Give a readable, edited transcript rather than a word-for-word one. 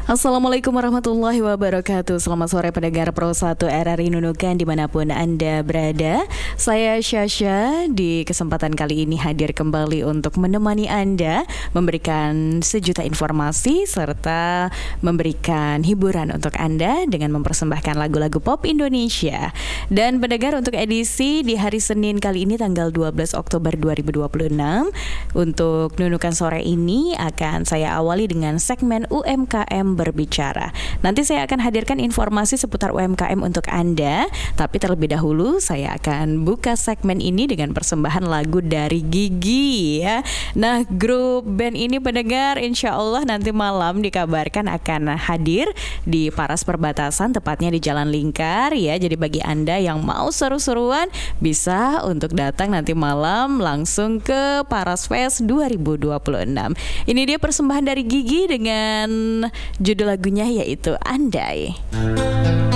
Assalamualaikum warahmatullahi wabarakatuh. Selamat sore pendengar Pro 1 RRI Nunukan dimanapun Anda berada. Saya Syasha di kesempatan kali ini hadir kembali untuk menemani Anda, memberikan sejuta informasi serta memberikan hiburan untuk Anda dengan mempersembahkan lagu-lagu pop Indonesia. Dan pendengar, untuk edisi di hari Senin kali ini tanggal 12 Oktober 2026, untuk Nunukan sore ini akan saya awali dengan segmen UMKM berbicara. Nanti saya akan hadirkan informasi seputar UMKM untuk Anda, tapi terlebih dahulu saya akan buka segmen ini dengan persembahan lagu dari Gigi ya. Nah, grup band ini pendengar insya Allah nanti malam dikabarkan akan hadir di Paras Perbatasan, tepatnya di Jalan Lingkar ya. Jadi bagi Anda yang mau seru-seruan bisa untuk datang nanti malam langsung ke Paras Fest 2026. Ini dia persembahan dari Gigi dengan judul lagunya yaitu Andai.